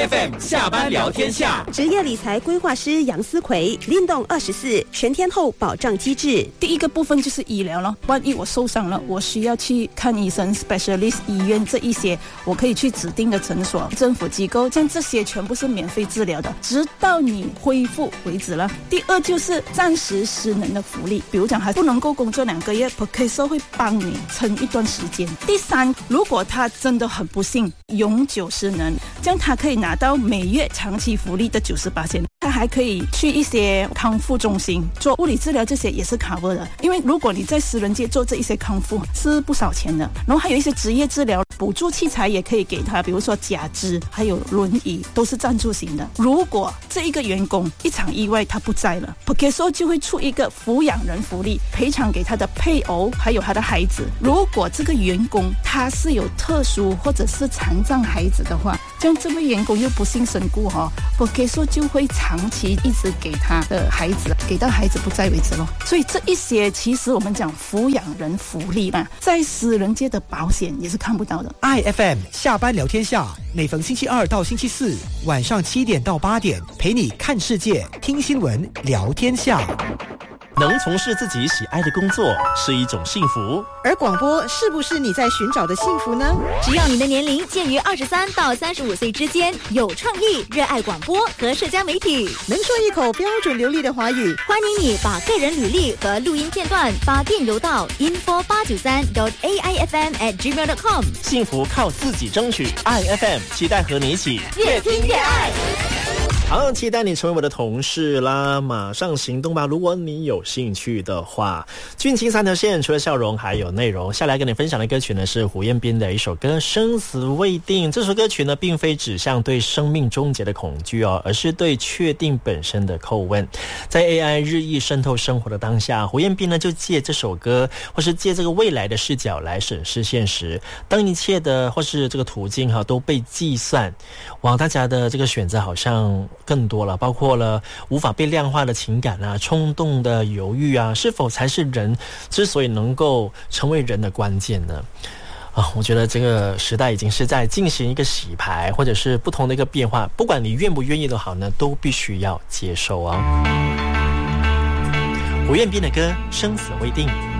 IFM 下班聊天下， 职业理财规划师杨思奎，运动24全天候保障机制。 第一个部分就是医疗了，万一我受伤了，我需要去看医生 specialist 医院，这一些我可以去指定的诊所、政府机构，像这些全部是免费治疗的，直到你恢复为止了。第二就是暂时失能的福利，比如讲还不能够工作2个月 ，Perkeso 会帮你撑一段时间。第三，如果他真的很不幸永久失能，这样他可以拿到每月长期福利的98%，他还可以去一些康复中心做物理治疗，这些也是 cover 的。因为如果你在私人界做这一些康复是不少钱的，然后还有一些职业治疗补助器材也可以给他，比如说假肢还有轮椅都是赞助型的。如果这一个员工一场意外他不在了， Perkeso 就会出一个抚养人福利，赔偿给他的配偶还有他的孩子。如果这个员工他是有特殊或者是残障孩子的话，这样这位员工又不幸身故Perkeso 就会长期一直给他的孩子，给到孩子不在为止咯。所以这一些其实我们讲抚养人福利嘛，在私人界的保险也是看不到的。 IFM 下班聊天下，每逢星期2到星期4晚上7点到8点，陪你看世界、听新闻、聊天下。 能从事自己喜爱的工作是一种幸福， 而广播是不是你在寻找的幸福呢？ 只要你的年龄介于23到35岁之间，有创意、热爱广播和社交媒体， 能说一口标准流利的华语， 欢迎你把个人履历和录音片段发电邮到 info893.aifm@gmail.com。 幸福靠自己争取， IFM 期待和你一起越听越爱。 好，期待你成为我的同事啦，马上行动吧！如果你有兴趣的话，军情3条线除了笑容还有内容。下来跟你分享的歌曲呢是胡彦斌的一首歌《生死未定》。这首歌曲呢并非指向对生命终结的恐惧而是对确定本身的叩问。在 AI 日益渗透生活的当下，胡彦斌呢就借这首歌或是借这个未来的视角来审视现实。当一切的或是这个途径都被计算，大家的这个选择好像更多了，包括了无法被量化的情感冲动的犹豫是否才是人之所以能够成为人的关键呢？我觉得这个时代已经是在进行一个洗牌，或者是不同的一个变化，不管你愿不愿意都好呢，都必须要接受胡彦斌的歌《生死未定》。